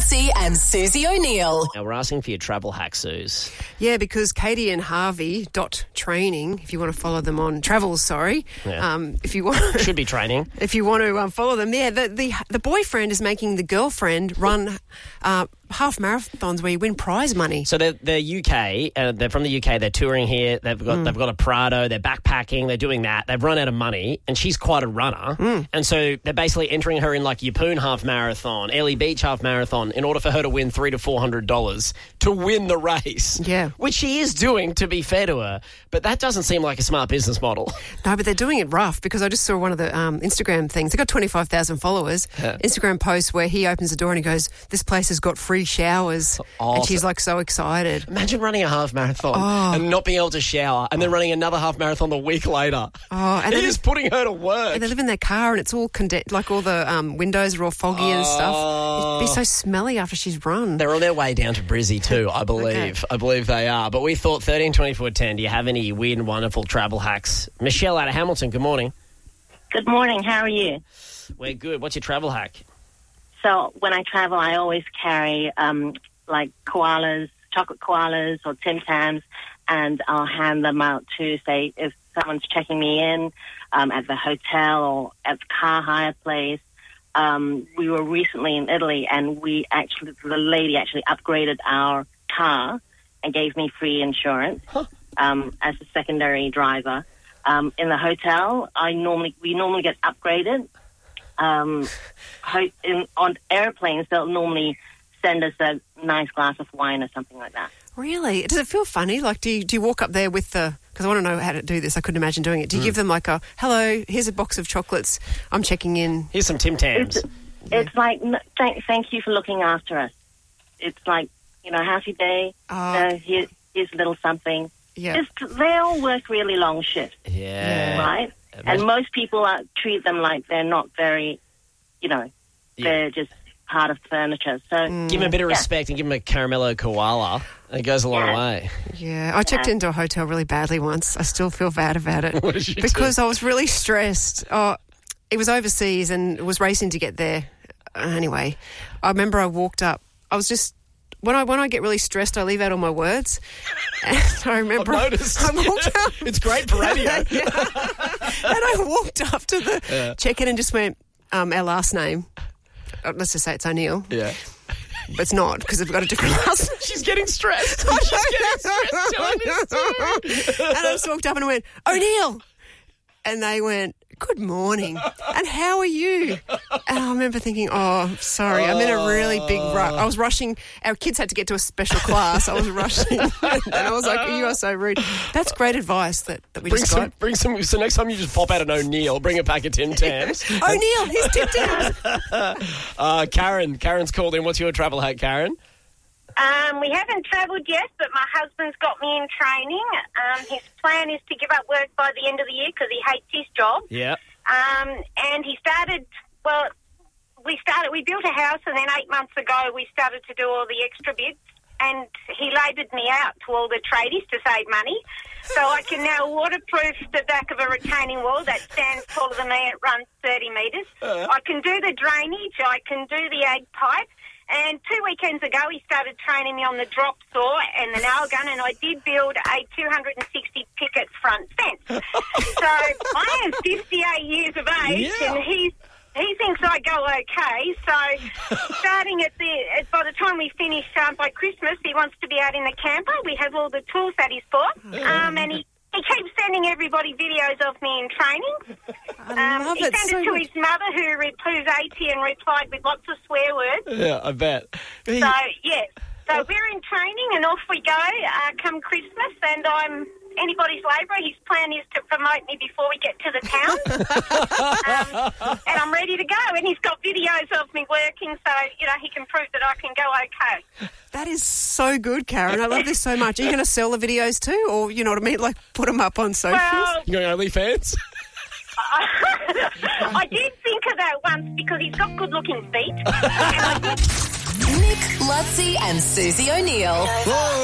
Lutzi and Susie O'Neill. Now, we're asking for your travel hack, Suze. Yeah, because Katie and Harvey .training, if you want to follow them on travels, if you want Should be training. if you want to follow them, the boyfriend is making the girlfriend run half marathons where you win prize money. So they're UK. They're from the UK. They're touring here. They've got a Prado. They're backpacking. They're doing that. They've run out of money, and she's quite a runner. And so they're basically entering her in like Yeppoon half marathon, Airlie Beach half marathon, in order for her to win $300 to $400 to win the race. Yeah, which she is doing, to be fair to her. But that doesn't seem like a smart business model. No, but they're doing it rough, because I just saw one of the Instagram things. They got 25,000 followers. Instagram post where he opens the door and he goes, "This place has got free showers," and she's like so excited. Imagine running a half marathon and not being able to shower, and then running another half marathon the week later. And it is putting her to work. And they live in their car, and it's all like all the windows are all foggy and stuff. It'd be so smelly after she's run. They're on their way down to Brizzy too, I believe. Okay. I believe they are. But we thought 13 24 10. Do you have any weird and wonderful travel hacks? Michelle out of Hamilton, good morning. Good morning. How are you? We're good. What's your travel hack? So when I travel, I always carry like koalas, chocolate koalas or Tim Tams, and I'll hand them out to, say, if someone's checking me in at the hotel or at the car hire place. We were recently in Italy, and the lady actually upgraded our car and gave me free insurance as a secondary driver. In the hotel, we normally get upgraded. On airplanes, they'll normally send us a nice glass of wine or something like that. Really? Does it feel funny? Like, do you walk up there with the... Because I want to know how to do this. I couldn't imagine doing it. Do you give them like a, "Hello, here's a box of chocolates. I'm checking in." Here's some Tim Tams. It's like, thank you for looking after us. It's like, how's your day? Here's a little something. Yeah. They all work really long shifts. Yeah. Right? And most people treat them like they're not very, they're just part of furniture. So give them a bit of respect and give them a caramello koala. It goes a long way. Yeah, I checked into a hotel really badly once. I still feel bad about it. What did you because do? I was really stressed. It was overseas and was racing to get there. Anyway, I remember I walked up. I was just... When I get really stressed, I leave out all my words. And I remember I've noticed. I walked up. It's great for radio. And I walked up to the check-in and just went, our last name. Let's just say it's O'Neill. Yeah. But it's not, because I've got a different last name. She's getting stressed. She's getting stressed telling this story. And I just walked up and I went, "O'Neill." And they went, "Good morning. And how are you?" And I remember thinking, sorry, I'm in a really big rush. I was rushing. Our kids had to get to a special class. I was rushing. And I was like, "You are so rude." That's great advice that we just got. Bring some. So next time you just pop out an O'Neill, bring a pack of Tim Tams. O'Neill, here's Tim Tams. Karen's called in. What's your travel hack, Karen? We haven't travelled yet, but my husband's got me in training. His plan is to give up work by the end of the year because he hates his job. Yeah. And he started, we built a house, and then 8 months ago we started to do all the extra bits, and he laboured me out to all the tradies to save money. So I can now waterproof the back of a retaining wall that stands taller than me. It runs 30 metres. I can do the drainage. I can do the egg pipe. And 2 weekends ago, he started training me on the drop saw and the nail gun, and I did build a 260 picket front fence. So I am 58 years of age, and he thinks I go okay. So starting by the time we finish by Christmas, he wants to be out in the camper. We have all the tools that he's bought, and he keeps sending everybody videos of me in training. He sent it to his mother, who's 80 and replied with lots of swear words. Yeah, I bet. So, yeah. So we're in training and off we go come Christmas, and I'm anybody's labourer. His plan is to promote me before we get to the town. And I'm ready to go. And he's got videos of me working, so, he can prove that I can go okay. That is so good, Karen. I love this so much. Are you going to sell the videos too? Or, you know what I mean, like put them up on socials? Well, you going OnlyFans? I did think of that once because he's got good-looking feet. Nick, Lutzi and Susie O'Neill.